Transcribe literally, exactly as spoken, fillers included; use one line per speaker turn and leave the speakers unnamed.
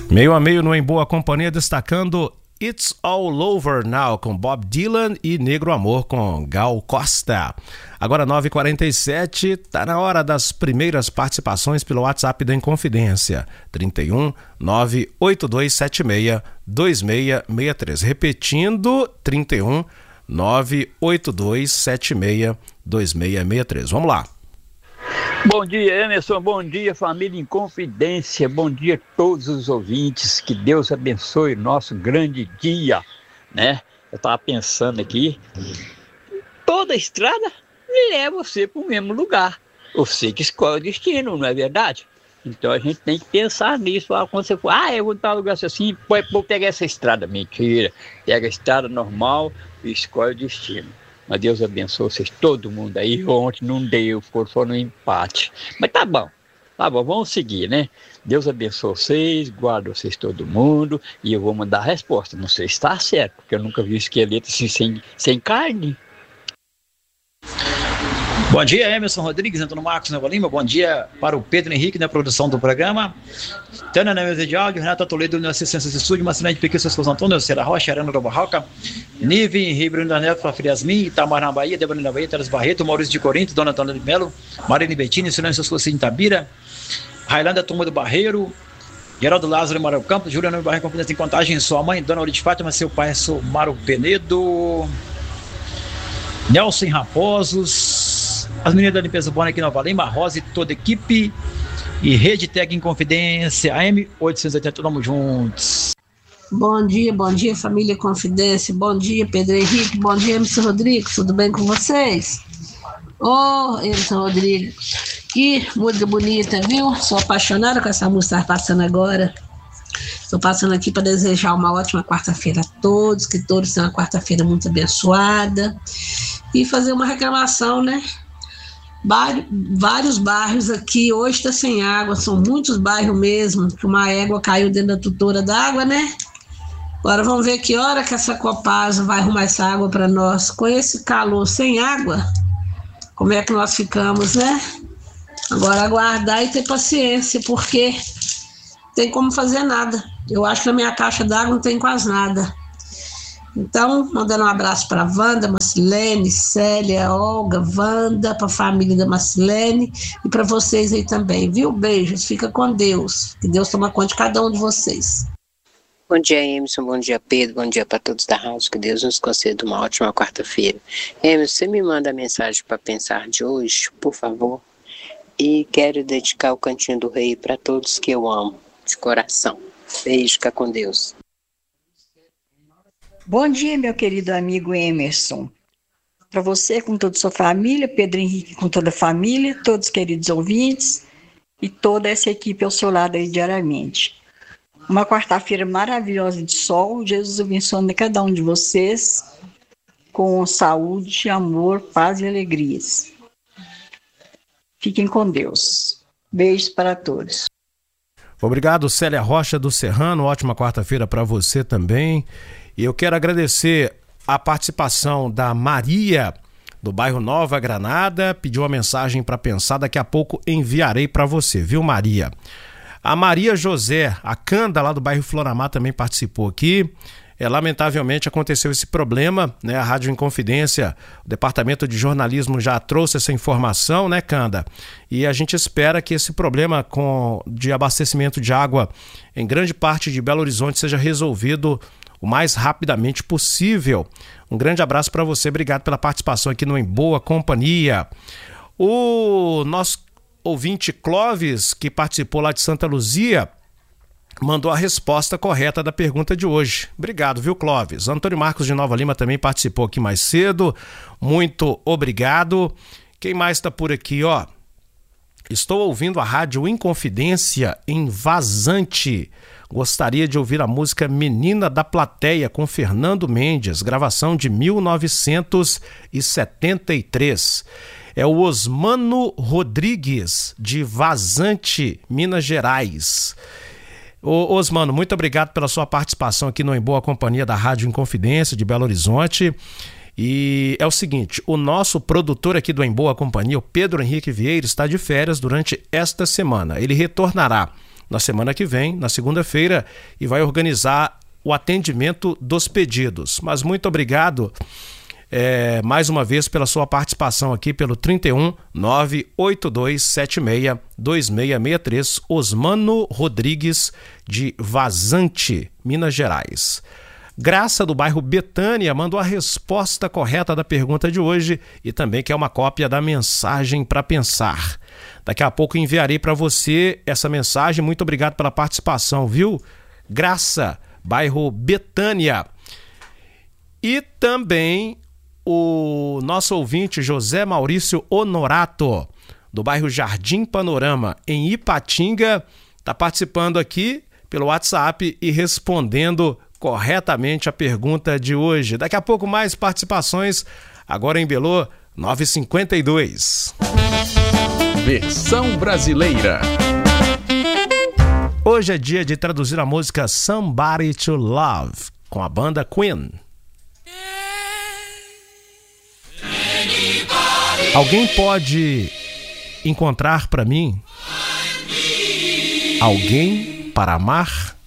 Meio a meio no Em Boa Companhia, destacando It's All Over Now com Bob Dylan e Negro Amor com Gal Costa. Agora nove e quarenta e sete, tá na hora das primeiras participações pelo WhatsApp da Inconfidência, trinta e um, nove oito dois sete seis, dois seis seis três. Repetindo, trinta e um, nove oito dois sete seis, dois seis seis três. Vamos lá.
Bom dia, Emerson, bom dia, família Inconfidência, bom dia a todos os ouvintes, que Deus abençoe o nosso grande dia, né? Eu estava pensando aqui, toda estrada leva você para o mesmo lugar, você que escolhe o destino, não é verdade? Então a gente tem que pensar nisso, quando você for, ah, eu vou estar no lugar assim, vou pegar essa estrada, mentira, pega a estrada normal e escolhe o destino. Mas Deus abençoe vocês, todo mundo aí. Ontem não deu, ficou só no empate. Mas tá bom, tá bom, vamos seguir, né? Deus abençoe vocês, guarda vocês todo mundo. E eu vou mandar a resposta. Não sei se está certo, porque eu nunca vi esqueleto assim sem, sem carne.
Bom dia, Emerson Rodrigues, Antônio Marcos Nova Lima. Bom dia para o Pedro Henrique na produção do programa. Tânia na mesa de áudio, Renata Toledo na assistência de estúdio, Marcelene de Piquet, Seus Antônio, Cera Rocha, Arana da Barroca, Nive, Ribeirão da Neto, Friasmin, Itamar na Bahia, Débora na Bahia, Teres Barreto, Maurício de Corinto, Dona Antônia de Melo, Marine Bettini, Silêncio Sucim Itabira, Railândia Turma do Barreiro, Geraldo Lázaro Mário Campos, Juliano Barreiro, Confidência em Contagem, sua mãe, Dona Auride Fátima, seu pai, seu Mário Penedo, Nelson Raposos, as meninas da limpeza Bona aqui em Nova Lima, Rosa e toda a equipe, e Rede Tec Inconfidência, A M oitocentos e oitenta, tamo juntos.
Bom dia, bom dia, família Confidência, bom dia, Pedro Henrique, bom dia, Emerson Rodrigues, tudo bem com vocês? Ô, oh, Emerson Rodrigues, que música bonita, viu? Sou apaixonada com essa música que está passando agora. Estou passando aqui para desejar uma ótima quarta-feira a todos, que todos tenham uma quarta-feira muito abençoada, e fazer uma reclamação, né? Vários bairros aqui hoje está sem água, são muitos bairros mesmo, que uma égua caiu dentro da tutora d'água, né? Agora vamos ver que hora que essa Copasa vai arrumar essa água para nós. Com esse calor sem água, como é que nós ficamos, né? Agora aguardar e ter paciência, porque não tem como fazer nada. Eu acho que na minha caixa d'água não tem quase nada. Então, mandando um abraço para Wanda, Marcilene, Célia, Olga, Wanda, para a família da Marcilene e para vocês aí também, viu? Beijos, fica com Deus. Que Deus toma conta de cada um de vocês.
Bom dia, Emerson, bom dia, Pedro, bom dia para todos da rádio, que Deus nos conceda uma ótima quarta-feira. Emerson, você me manda a mensagem para pensar de hoje, por favor? E quero dedicar o Cantinho do Rei para todos que eu amo, de coração. Beijo, fica com Deus.
Bom dia, meu querido amigo Emerson. Para você, com toda a sua família, Pedro Henrique com toda a família, todos os queridos ouvintes e toda essa equipe ao seu lado aí diariamente. Uma quarta-feira maravilhosa de sol. Jesus abençoe cada um de vocês com saúde, amor, paz e alegrias. Fiquem com Deus. Beijos para todos.
Obrigado, Célia Rocha do Serrano. Ótima quarta-feira para você também. E eu quero agradecer a participação da Maria, do bairro Nova Granada. Pediu uma mensagem para pensar, daqui a pouco enviarei para você, viu, Maria? A Maria José, a Canda, lá do bairro Floramar, também participou aqui. É, lamentavelmente aconteceu esse problema, né? A Rádio Inconfidência, o Departamento de Jornalismo já trouxe essa informação, né, Canda? E a gente espera que esse problema com, de abastecimento de água em grande parte de Belo Horizonte seja resolvido o mais rapidamente possível. Um grande abraço para você, obrigado pela participação aqui no Em Boa Companhia. O nosso ouvinte Clóvis, que participou lá de Santa Luzia, mandou a resposta correta da pergunta de hoje. Obrigado, viu, Clóvis? Antônio Marcos de Nova Lima também participou aqui mais cedo. Muito obrigado. Quem mais está por aqui, ó? Estou ouvindo a Rádio Inconfidência em Vazante. Gostaria de ouvir a música Menina da Plateia com Fernando Mendes, gravação de mil novecentos e setenta e três. É o Osmano Rodrigues, de Vazante, Minas Gerais. Ô, Osmano, muito obrigado pela sua participação aqui no Em Boa Companhia da Rádio Inconfidência de Belo Horizonte. E é o seguinte, o nosso produtor aqui do Em Boa Companhia, o Pedro Henrique Vieira, está de férias durante esta semana. Ele retornará na semana que vem, na segunda-feira, e vai organizar o atendimento dos pedidos. Mas muito obrigado é, mais uma vez pela sua participação aqui pelo trinta e um, nove oito dois sete seis, dois seis seis três, Osmano Rodrigues de Vazante, Minas Gerais. Graça, do bairro Betânia, mandou a resposta correta da pergunta de hoje e também quer uma cópia da mensagem para pensar. Daqui a pouco enviarei para você essa mensagem. Muito obrigado pela participação, viu? Graça, bairro Betânia. E também o nosso ouvinte José Maurício Honorato, do bairro Jardim Panorama, em Ipatinga, está participando aqui pelo WhatsApp e respondendo corretamente a pergunta de hoje. Daqui a pouco mais participações, agora em Belô, nove e cinquenta e dois.
Versão brasileira.
Hoje é dia de traduzir a música Somebody to Love, com a banda Queen. Alguém pode encontrar para mim alguém para amar?